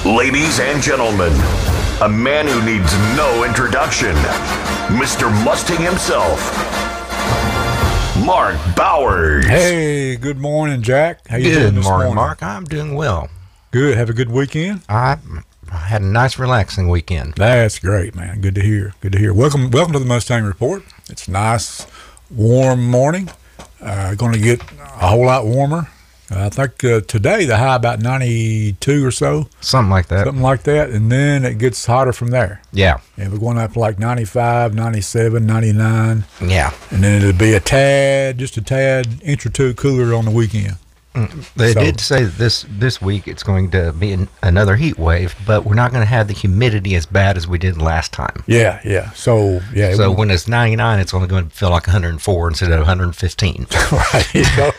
Ladies and gentlemen, a man who needs no introduction, Mr. Mustang himself, Mark Bowers. Hey, good morning, Jack. How you doing this morning, Mark. I'm doing well. Good. Have a good weekend? I had a nice, relaxing weekend. That's great, man. Good to hear. Good to hear. Welcome to the Mustang Report. It's a nice, warm morning. Going to get a whole lot warmer. I think today the high about 92 or so. Something like that. And then it gets hotter from there. Yeah. And we're going up to like 95, 97, 99. Yeah. And then it'll be just a tad inch or two cooler on the weekend. They did say that this week it's going to be another heat wave, but we're not going to have the humidity as bad as we did last time. Yeah. So when it's 99, it's only going to feel like 104 instead of 115. Right.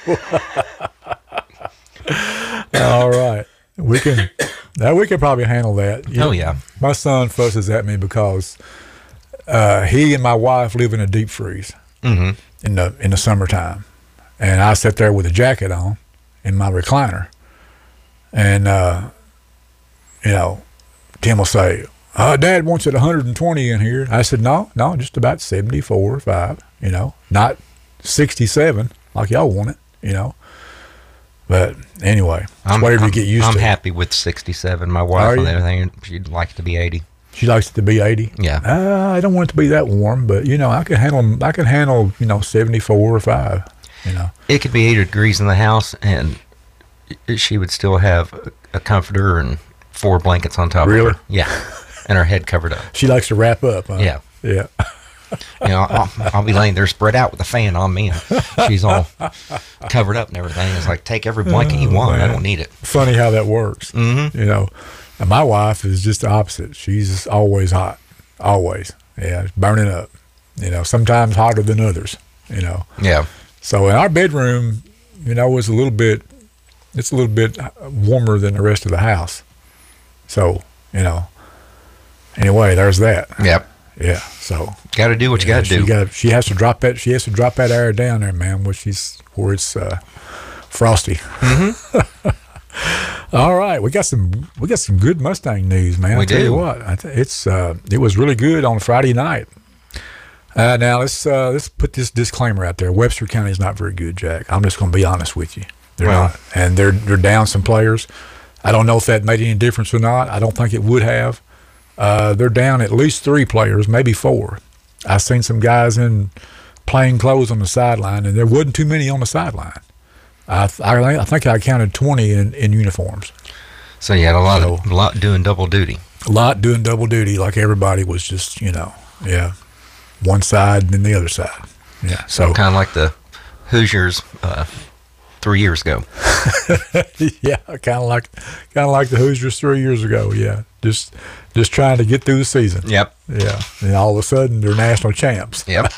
All right. We can probably handle that. Yeah. My son fusses at me because he and my wife live in a deep freeze in the summertime, and I sit there with a jacket on in my recliner, and Tim will say, Dad wants it 120 in here. I said, no, just about 74 or 5, not 67 like y'all want it, But anyway, it's whatever you get used to. I'm happy with 67. My wife and everything, she'd like it to be 80. She likes it to be 80. Yeah. I don't want it to be that warm, but I can handle 74 or 5. It could be 80 degrees in the house, and she would still have a comforter and 4 blankets on top of her. Yeah. And her head covered up. She likes to wrap up, huh? Yeah. Yeah. I'll be laying there spread out with a fan on me, and she's all covered up and everything. It's like, take every blanket you want. Man. I don't need it. Funny how that works. Mm-hmm. And my wife is just the opposite. She's always hot. Always. Yeah. Burning up. Sometimes hotter than others, Yeah. So in our bedroom, it's a little bit warmer than the rest of the house. So, anyway, there's that. Yep. Yeah. So got to do what you got to do. She has to drop that air down there, man, where it's frosty. Mm-hmm. All right, we got some good Mustang news, man. We I tell do. you what, it was really good on Friday night. Now let's put this disclaimer out there. Webster County is not very good, Jack. I'm just going to be honest with you. They're not, and they're down some players. I don't know if that made any difference or not. I don't think it would have. They're down at least 3 players, maybe 4. I've seen some guys in plain clothes on the sideline, and there wasn't too many on the sideline. I think I counted 20 in uniforms. So you had a lot doing double duty. A lot doing double duty, like everybody was just, one side and then the other side. Yeah. So kind of like the Hoosiers 3 years ago. Yeah, kind of like the Hoosiers 3 years ago. Yeah, just trying to get through the season. Yep. Yeah, and all of a sudden they're national champs. Yep.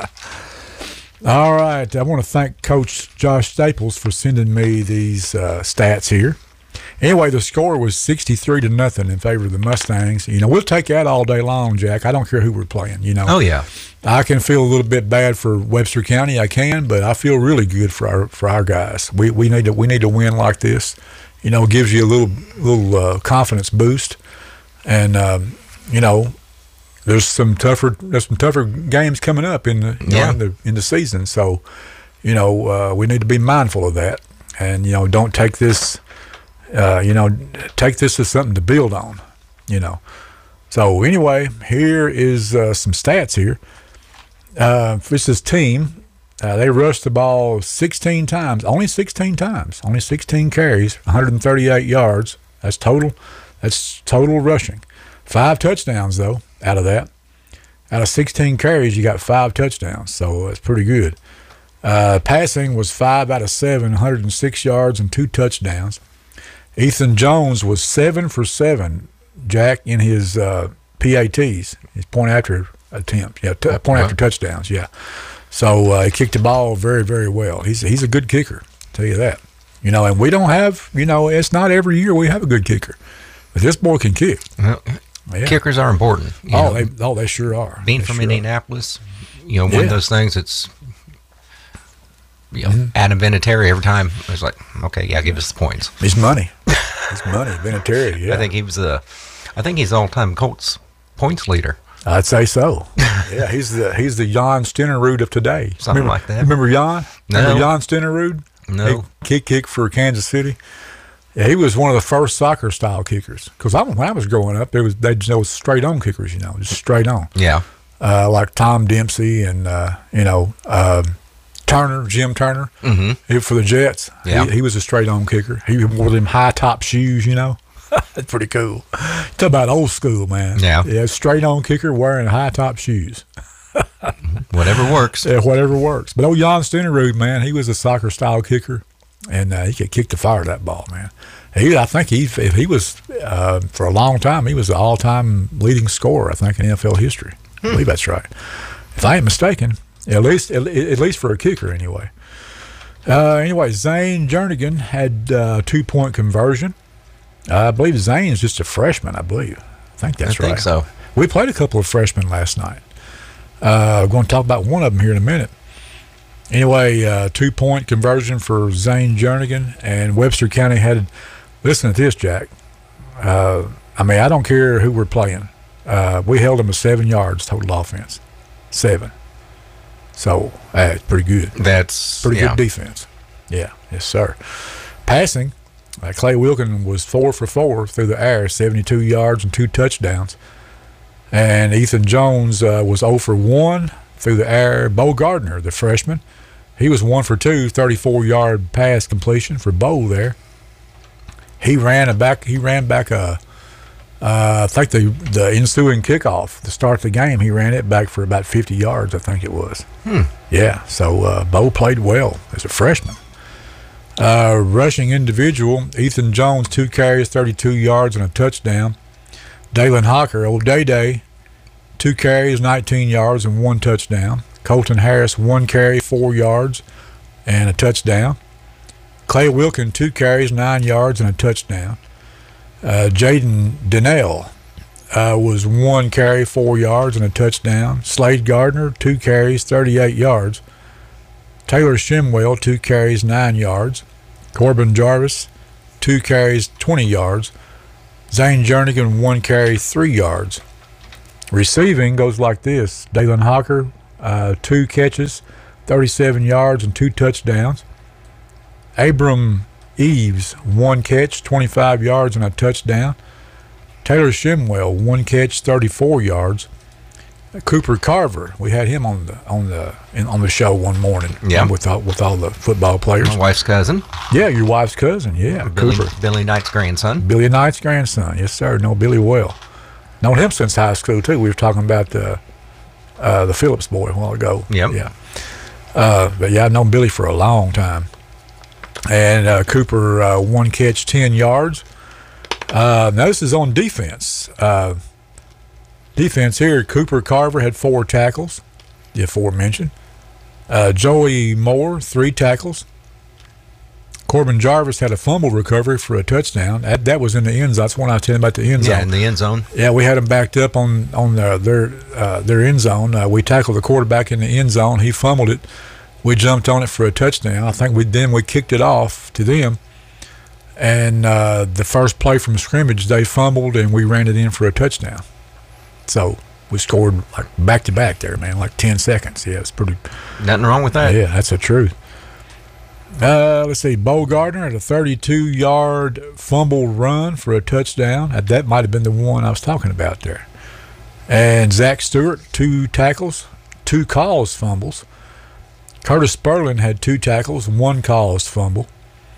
All right, I want to thank Coach Josh Staples for sending me these stats here. Anyway, the score was 63-0 in favor of the Mustangs. We'll take that all day long, Jack. I don't care who we're playing. Oh yeah. I can feel a little bit bad for Webster County. I can, but I feel really good for our guys. We need to win like this. It gives you a little confidence boost, and there's some tougher games coming up in the season. So we need to be mindful of that, and don't take this. Take this as something to build on. So anyway, here is some stats here. This is team. They rushed the ball 16 times, only 16 carries, 138 yards. That's total rushing. 5 touchdowns, though, out of that. Out of 16 carries, you got 5 touchdowns, so that's pretty good. Passing was 5 out of 7, 106 yards and 2 touchdowns. Ethan Jones was 7 for 7, Jack, in his PATs, his point after attempt, point after touchdowns, yeah. So he kicked the ball very, very well. He's a good kicker, I'll tell you that. And we don't have, it's not every year we have a good kicker, but this boy can kick. Yeah. Kickers are important. They sure are. Being from Indianapolis, one of those things. It's Adam Vinatieri every time. It's like, okay, yeah, give us the points. It's money. money, Vinatieri. Yeah, I think he's the all-time Colts points leader. I'd say so. Yeah, he's the Jan Stenerud of today. Something like that. Remember Jan? No. Remember Jan Stenerud? No. Kick for Kansas City. Yeah, he was one of the first soccer style kickers. Because when I was growing up, they was straight on kickers. Just straight on. Yeah. Like Tom Dempsey and Turner, Jim Turner, for the Jets. Yeah. He was a straight on kicker. He wore them high top shoes. That's pretty cool. Talk about old school, man. Yeah. Straight on kicker wearing high top shoes. Whatever works. Yeah, whatever works. But old Jan Stenerud, man, he was a soccer style kicker, and he could kick the fire of that ball, man. I think he was for a long time, he was the all time leading scorer, I think, in NFL history. I believe that's right. If I ain't mistaken, at least for a kicker, anyway. Zane Jernigan had 2-point conversion. I believe Zane's just a freshman, I believe. I think that's right. I think so. We played a couple of freshmen last night. We're going to talk about one of them here in a minute. Anyway, 2-point conversion for Zane Jernigan, and Webster County had, listen to this, Jack. I don't care who we're playing. We held them to 7 yards total offense. 7. So, it's pretty good. That's pretty good defense. Yeah, yes, sir. Passing, Clay Wilkin was 4 for 4 through the air, 72 yards and 2 touchdowns. And Ethan Jones was 0 for 1 through the air. Bo Gardner, the freshman, he was 1 for 2, 34-yard pass completion for Bo there. He ran back I think the ensuing kickoff to start the game, he ran it back for about 50 yards, I think it was. Yeah, so Bo played well as a freshman. Rushing individual, Ethan Jones, 2 carries, 32 yards, and a touchdown. Dalen Hocker, old Day, 2 carries, 19 yards, and 1 touchdown. Colton Harris, 1 carry, 4 yards, and a touchdown. Clay Wilkin, 2 carries, 9 yards, and a touchdown. Jaden Donnell was 1 carry, 4 yards, and a touchdown. Slade Gardner, 2 carries, 38 yards. Taylor Shimwell, 2 carries, 9 yards. Corbin Jarvis, 2 carries, 20 yards. Zane Jernigan, 1 carry, 3 yards. Receiving goes like this. Dalen Hocker, 2 catches, 37 yards, and 2 touchdowns. Abram Eves, 1 catch, 25 yards, and a touchdown. Taylor Shimwell, 1 catch, 34 yards. Cooper Carver, we had him on the show one morning. Yeah, with all the football players. My wife's cousin. Yeah, your wife's cousin. Yeah, Cooper. Billy Knight's grandson. Billy Knight's grandson. Yes, sir. Know Billy well. Known him since high school too. We were talking about the Phillips boy a while ago. Yep. Yeah. But yeah, I've known Billy for a long time. And Cooper, 1 catch, 10 yards. Now this is on defense. Defense here, Cooper Carver had 4 tackles, the aforementioned. Joey Moore, 3 tackles. Corbin Jarvis had a fumble recovery for a touchdown. That was in the end zone. That's one I was telling you about the end zone. Yeah, in the end zone. Yeah, we had them backed up on their end zone. We tackled the quarterback in the end zone. He fumbled it. We jumped on it for a touchdown. I think we kicked it off to them. And the first play from scrimmage, they fumbled, and we ran it in for a touchdown. So we scored like back-to-back there, man, like 10 seconds. Yeah, it's pretty. Nothing wrong with that. Yeah, that's the truth. Let's see. Bo Gardner had a 32-yard fumble run for a touchdown. That might have been the one I was talking about there. And Zach Stewart, 2 tackles, 2 caused fumbles. Curtis Sperlin had 2 tackles, 1 caused fumble.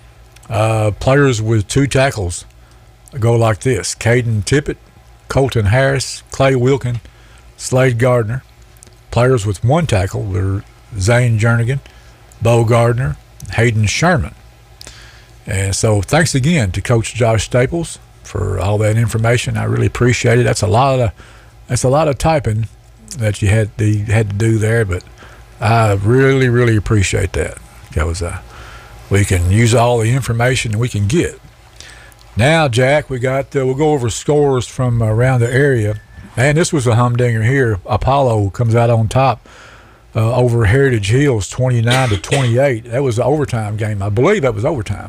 Players with 2 tackles go like this. Caden Tippett, Colton Harris, Clay Wilkin, Slade Gardner. Players with 1 tackle were Zane Jernigan, Bo Gardner, Hayden Sherman. And so thanks again to Coach Josh Staples for all that information. I really appreciate it. That's a lot of typing that you had to do there, but I really, really appreciate that because we can use all the information we can get. Now, Jack, we'll go over scores from around the area. And this was a humdinger here. Apollo comes out on top over Heritage Hills, 29-28. That was an overtime game. I believe that was overtime.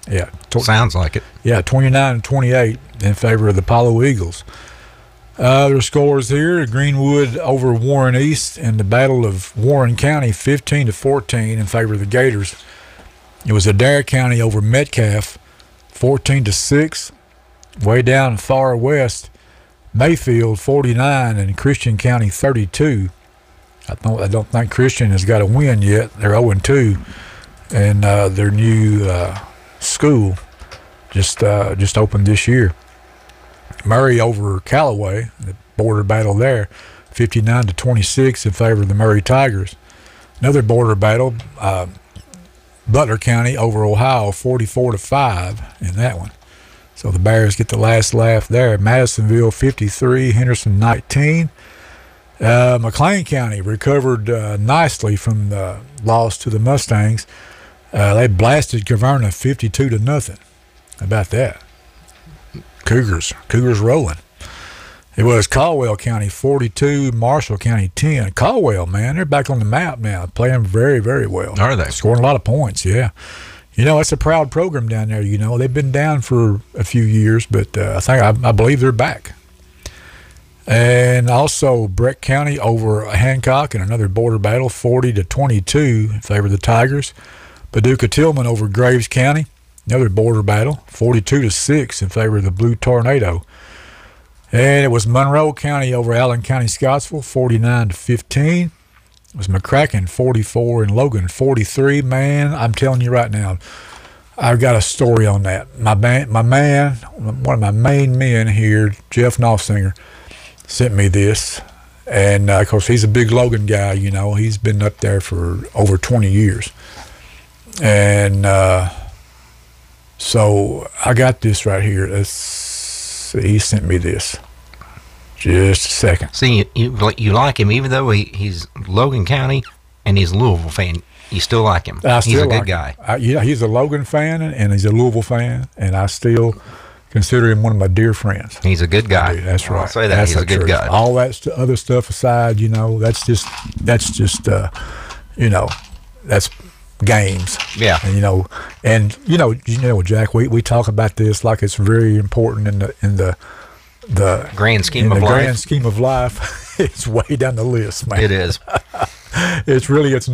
Yeah. Sounds like it. Yeah, 29-28 in favor of the Apollo Eagles. Other scores here: Greenwood over Warren East in the Battle of Warren County, 15-14 in favor of the Gators. It was Adair County over Metcalf, 14-6. Way down far west, Mayfield 49 and Christian County 32. I don't think Christian has got a win yet. They're 0-2, and their new school just opened this year. Murray over Callaway, the border battle there, 59-26 in favor of the Murray Tigers. Another border battle, Butler County over Ohio, 44-5 in that one. So the Bears get the last laugh there. Madisonville 53, Henderson 19. McLean County recovered nicely from the loss to the Mustangs. They blasted Caverna 52-0. How about that? Cougars rolling. It was Caldwell County 42, Marshall County 10. Caldwell, man, they're back on the map now, playing very, very well. Are they? Scoring a lot of points, yeah. You know, it's a proud program down there. You know, they've been down for a few years, but I believe they're back. And also Breck County over Hancock in another border battle, 40-22 in favor of the Tigers. Paducah Tillman over Graves County, another border battle, 42-6 in favor of the Blue Tornado. And it was Monroe County over Allen County Scottsville, 49-15. It was McCracken 44 and Logan 43. Man, I'm telling you right now, I've got a story on that. My man, one of my main men here, Jeff Knopfsinger, sent me this. And of course, he's a big Logan guy. You know, he's been up there for over 20 years. And so I got this right here. He sent me this. Just a second. See, you like him, even though he's Logan County and he's a Louisville fan. You still like him. He's a good guy. Yeah, he's a Logan fan and he's a Louisville fan, and I still consider him one of my dear friends. He's a good guy. That's right. I'll say that. He's a good guy. All that other stuff aside, you know, that's just you know, that's games. Yeah. And you know, Jack, we talk about this like it's very important in the grand scheme of life. Grand scheme of life. It's way down the list, man. It is. It's